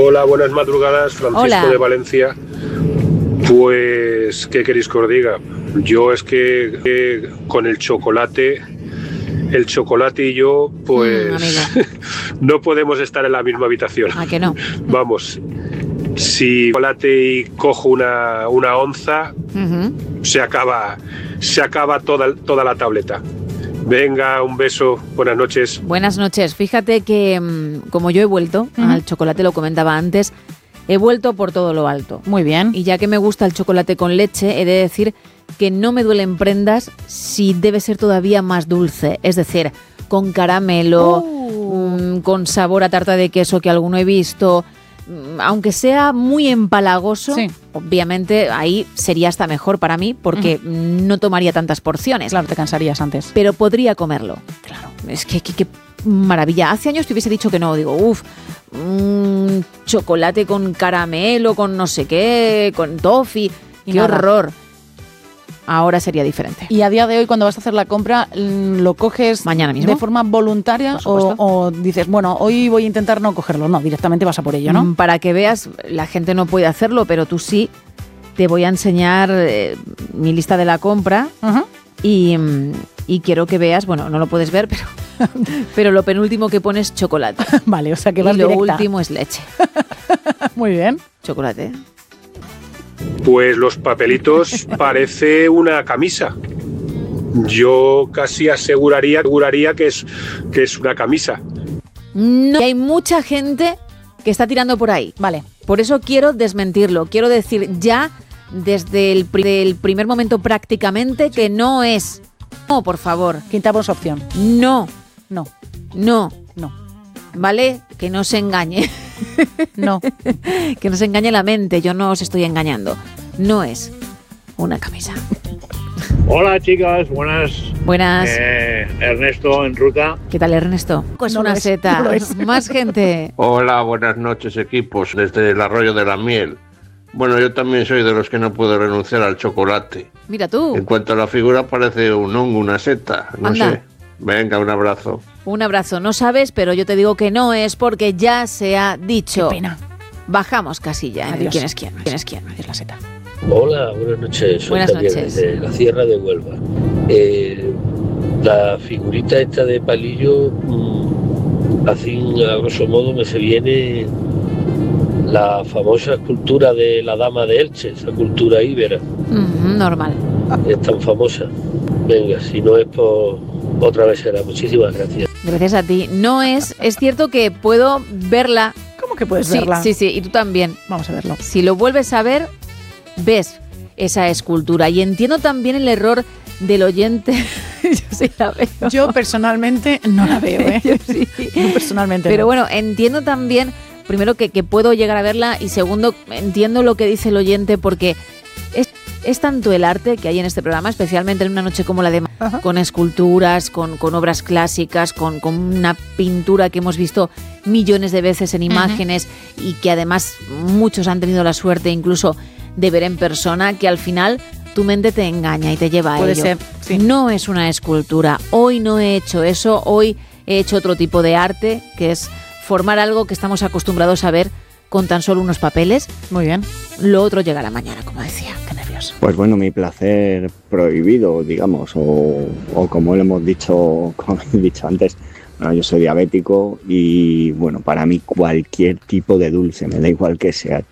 Hola, buenas madrugadas, Francisco Hola. de Valencia. Pues, ¿qué queréis que os diga? Yo es que con el chocolate y yo, pues, amigo. no podemos estar en la misma habitación. ¿A que no? Vamos, si chocolate y cojo una onza, se acaba toda la tableta. Venga, un beso, buenas noches. Buenas noches. Fíjate que como yo he vuelto al chocolate, lo comentaba antes, he vuelto por todo lo alto. Muy bien. Y ya que me gusta el chocolate con leche, he de decir que no me duelen prendas si debe ser todavía más dulce. Es decir, con caramelo, con sabor a tarta de queso que alguno he visto. Aunque sea muy empalagoso, sí, obviamente ahí sería hasta mejor para mí porque no tomaría tantas porciones. Claro, te cansarías antes. Pero podría comerlo. Claro. Es que maravilla. Hace años te hubiese dicho que no. Digo, chocolate con caramelo, con no sé qué, con toffee. Y ¡Qué nada. horror! Ahora sería diferente. Y a día de hoy, cuando vas a hacer la compra, ¿lo coges mañana mismo de forma voluntaria o dices, bueno, hoy voy a intentar no cogerlo? No, directamente vas a por ello, ¿no? Para que veas, la gente no puede hacerlo, pero tú sí. Te voy a enseñar mi lista de la compra y quiero que veas, bueno, no lo puedes ver, pero lo penúltimo que pones es chocolate. Vale, o sea que vas y lo directa. último es leche. Muy bien. Chocolate. Pues los papelitos parece una camisa. Yo casi aseguraría que es una camisa. No, y hay mucha gente que está tirando por ahí. Vale. Por eso quiero desmentirlo. Quiero decir ya desde el primer momento prácticamente que no es. No, por favor. Quintamos opción. No. No. No. No. ¿Vale? Que no se engañe. No. Que no se engañe la mente. Yo no os estoy engañando. No es una camisa. Hola chicas, buenas. Buenas. Ernesto en ruta. ¿Qué tal, Ernesto? Pues No una lo es, seta. no lo es. Más gente. Hola, buenas noches equipos, desde el Arroyo de la Miel. Bueno, yo también soy de los que no puedo renunciar al chocolate. Mira tú. En cuanto a la figura parece un hongo, una seta, no Anda. sé. Venga, un abrazo. Un abrazo. No sabes, pero yo te digo que no es porque ya se ha dicho. Qué pena. Bajamos casilla. Adiós. ¿Quién es quién? ¿Quién es quién? Adiós la seta. Hola, buenas noches. Soy Buenas Javier, noches. desde la Sierra de Huelva. La figurita esta de palillo, así a grosso modo me se viene la famosa escultura de la Dama de Elche, esa cultura íbera. Normal. Es tan famosa. Venga, si no es por otra vez será. Muchísimas gracias. Gracias a ti. No es cierto que puedo verla. ¿Cómo que puedes Sí, verla? sí, y tú también. Vamos a verlo. Si lo vuelves a ver, ves esa escultura. Y entiendo también el error del oyente. Yo sí la veo. Yo personalmente no la veo, ¿eh? Yo sí. Yo personalmente Pero no. bueno, entiendo también, primero, que puedo llegar a verla y segundo, entiendo lo que dice el oyente porque es tanto el arte que hay en este programa, especialmente en una noche como la de con esculturas, con obras clásicas, con una pintura que hemos visto millones de veces en imágenes y que además muchos han tenido la suerte incluso de ver en persona, que al final tu mente te engaña y te lleva a Puede ello. ser, sí. No es una escultura. Hoy no he hecho eso. Hoy he hecho otro tipo de arte, que es formar algo que estamos acostumbrados a ver con tan solo unos papeles. Muy bien. Lo otro llegará mañana, como decía. Qué nervioso. Pues bueno, mi placer prohibido, digamos, o como lo hemos dicho, como he dicho antes, bueno, yo soy diabético y bueno, para mí cualquier tipo de dulce, me da igual que sea